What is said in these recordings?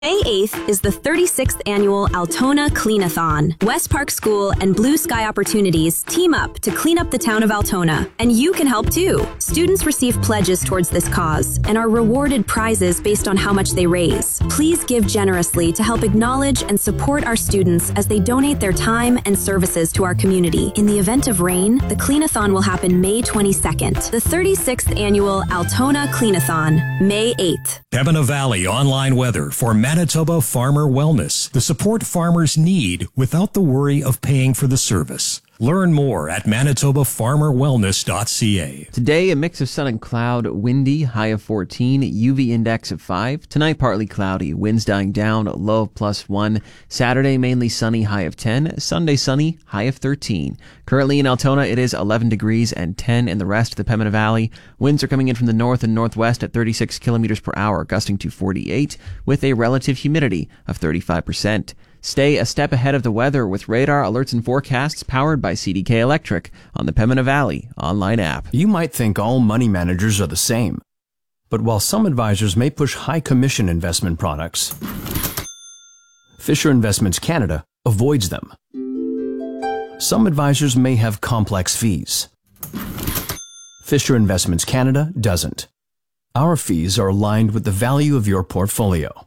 May 8th is the 36th annual Altona Clean-a-thon. West Park School and Blue Sky Opportunities team up to clean up the town of Altona, and you can help too. Students receive pledges towards this cause and are rewarded prizes based on how much they raise. Please give generously to help acknowledge and support our students as they donate their time and services to our community. In the event of rain, the Clean-a-thon will happen May 22nd. The 36th annual Altona Clean-a-thon, May 8th. Pembina Valley online weather for Manitoba Farmer Wellness. The support farmers need without the worry of paying for the service. Learn more at manitobafarmerwellness.ca. Today, a mix of sun and cloud, windy, high of 14, UV index of 5. Tonight, partly cloudy, winds dying down, low of +1. Saturday, mainly sunny, high of 10. Sunday, sunny, high of 13. Currently in Altona, it is 11 degrees and 10 in the rest of the Pembina Valley. Winds are coming in from the north and northwest at 36 kilometers per hour, gusting to 48, with a relative humidity of 35%. Stay a step ahead of the weather with radar alerts and forecasts powered by CDK Electric on the Pembina Valley online app. You might think all money managers are the same. But while some advisors may push high commission investment products, Fisher Investments Canada avoids them. Some advisors may have complex fees. Fisher Investments Canada doesn't. Our fees are aligned with the value of your portfolio.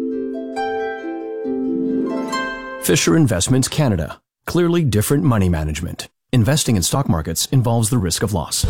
Fisher Investments Canada. Clearly different money management. Investing in stock markets involves the risk of loss.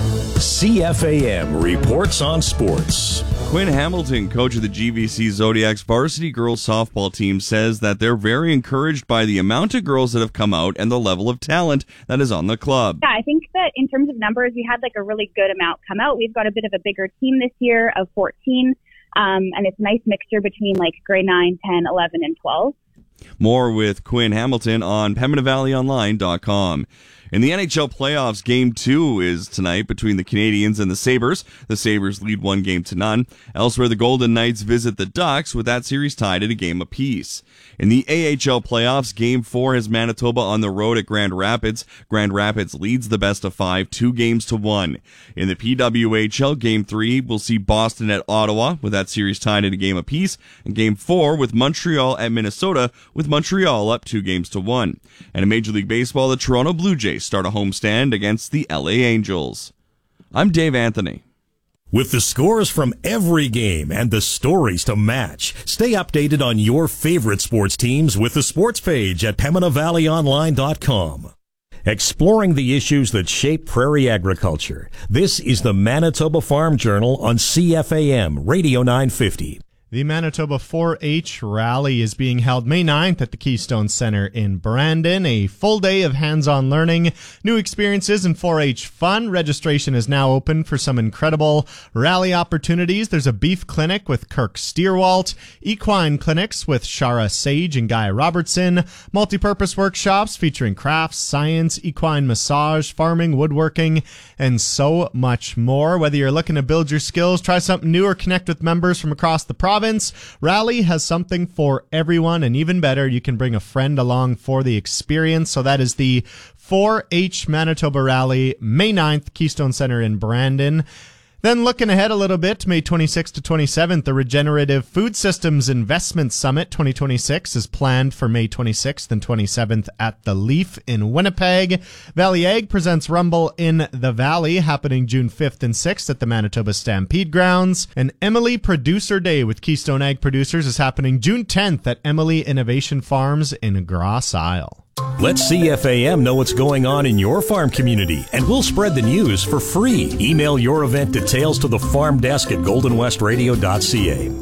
CFAM reports on sports. Quinn Hamilton, coach of the GVC Zodiacs varsity girls softball team, says that they're very encouraged by the amount of girls that have come out and the level of talent that is on the club. Yeah, I think that in terms of numbers, we had a really good amount come out. We've got a bit of a bigger team this year of 14, and it's a nice mixture between grade 9, 10, 11, and 12. More with Quinn Hamilton on PembinaValleyOnline.com. In the NHL playoffs, Game 2 is tonight between the Canadiens and the Sabres. The Sabres lead 1-0. Elsewhere, the Golden Knights visit the Ducks, with that series tied at a game apiece. In the AHL playoffs, Game 4 has Manitoba on the road at Grand Rapids. Grand Rapids leads the best-of-5, 2-1. In the PWHL, Game 3 will see Boston at Ottawa, with that series tied at a game apiece. And Game 4 with Montreal at Minnesota, with Montreal up 2-1. And in Major League Baseball, the Toronto Blue Jays start a homestand against the LA Angels. I'm Dave Anthony. With the scores from every game and the stories to match, stay updated on your favorite sports teams with the sports page at PembinaValleyOnline.com. Exploring the issues that shape prairie agriculture. This is the Manitoba Farm Journal on CFAM Radio 950. The Manitoba 4-H Rally is being held May 9th at the Keystone Center in Brandon. A full day of hands-on learning, new experiences, and 4-H fun. Registration is now open for some incredible rally opportunities. There's a beef clinic with Kirk Steerwalt, equine clinics with Shara Sage and Guy Robertson, multi-purpose workshops featuring crafts, science, equine massage, farming, woodworking, and so much more. Whether you're looking to build your skills, try something new, or connect with members from across the province, Rally has something for everyone, and even better, you can bring a friend along for the experience. So that is the 4-H Manitoba Rally, May 9th, Keystone Center in Brandon. Then looking ahead a little bit, May 26th to 27th, the Regenerative Food Systems Investment Summit 2026 is planned for May 26th and 27th at the Leaf in Winnipeg. Valley Ag presents Rumble in the Valley, happening June 5th and 6th at the Manitoba Stampede Grounds. And Emily Producer Day with Keystone Ag Producers is happening June 10th at Emily Innovation Farms in Grosse Isle. Let CFAM know what's going on in your farm community, and we'll spread the news for free. Email your event details to the farm desk at goldenwestradio.ca.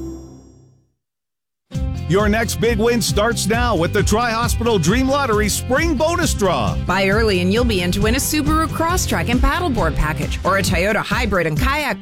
Your next big win starts now with the Tri-Hospital Dream Lottery Spring Bonus Draw. Buy early and you'll be in to win a Subaru Crosstrek and paddleboard package, or a Toyota Hybrid and kayak